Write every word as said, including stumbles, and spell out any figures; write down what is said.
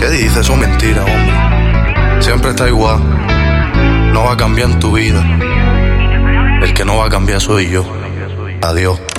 ¿Qué dices? Eso es mentira, hombre. Siempre está igual. No va a cambiar en tu vida. El que no va a cambiar soy yo. Adiós.